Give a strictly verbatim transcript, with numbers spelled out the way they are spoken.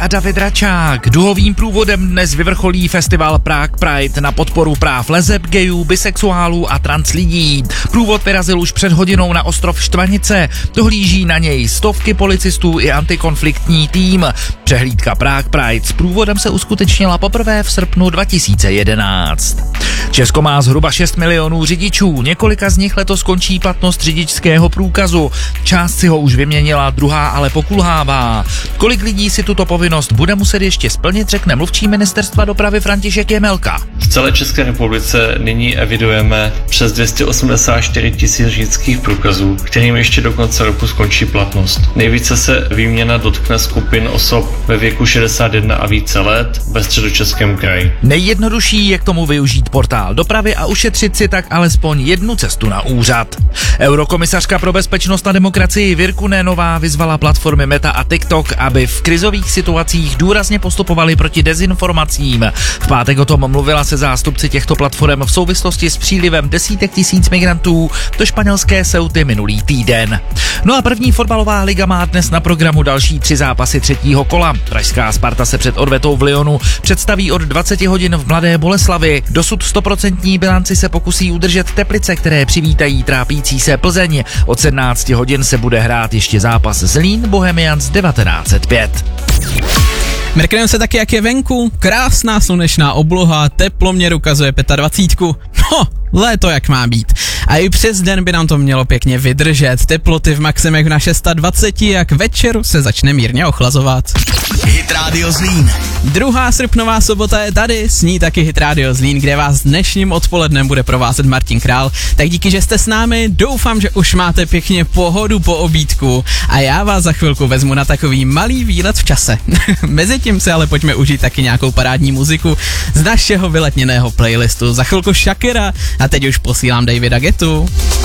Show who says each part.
Speaker 1: a David Račák. Duhovým průvodem dnes vyvrcholí festival Prague Pride na podporu práv leseb, gayů, bisexuálů a trans lidí. Průvod vyrazil už před hodinou na ostrov Štvanice. Dohlíží na něj stovky policistů i antikonfliktní tým. Přehlídka Prague Pride s průvodem se uskutečnila poprvé v srpnu dva tisíce jedenáct. Česko má zhruba šest milionů řidičů, několika z nich letos končí platnost řidičského průkazu. Část si ho už vyměnila, druhá ale pokulhává. Kolik lidí si tuto povinnost bude muset ještě splnit, řekne mluvčí ministerstva dopravy František Jemelka.
Speaker 2: V celé České republice nyní evidujeme přes dvě stě osmdesát čtyři tisíc řidičských průkazů, kterým ještě do konce roku skončí platnost. Nejvíce se výměna dotkne skupin osob ve věku šedesát jedna a více let ve Středočeském kraji.
Speaker 1: Nejjednodušší je k tomu využít portál dopravy a ušetřit si tak alespoň jednu cestu na úřad. Eurokomisařka pro bezpečnost a demokracii Virkunenová vyzvala platformy Meta a TikTok, aby v krizových situacích důrazně postupovali proti dezinformacím. V pátek o tom mluvila se zástupci těchto platform v souvislosti s přílivem desítek tisíc migrantů do španělské Ceuty minulý týden. No a první fotbalová liga má dnes na programu další tři zápasy třetího kola. Pražská Sparta se před odvetou v Lyonu představí od dvacet hodin v Mladé Boleslavi. Dosud stoprocentní bilanci se pokusí udržet Teplice, které přivítají trápící se Plzeň. Od sedmnáct hodin se bude hrát ještě zápas Zlín Bohemians devatenáct set pět.
Speaker 3: Mrkneme se taky, jak je venku. Krásná slunečná obloha, teploměr ukazuje dvacet pět. No, léto jak má být. A i přes den by nám to mělo pěkně vydržet. Teploty v maximech na dvacet šest, jak večeru se začne mírně ochlazovat.
Speaker 4: Hit Radio Zlín.
Speaker 3: Druhá srpnová sobota je tady, s ní taky Hit Radio Zlín, kde vás dnešním odpolednem bude provázet Martin Král. Tak díky, že jste s námi, doufám, že už máte pěkně pohodu po obídku a já vás za chvilku vezmu na takový malý výlet v čase. Mezitím se ale pojďme užít taky nějakou parádní muziku z našeho vyletněného playlistu. Za chvilku Shakira a teď už posílám Davida Guettu.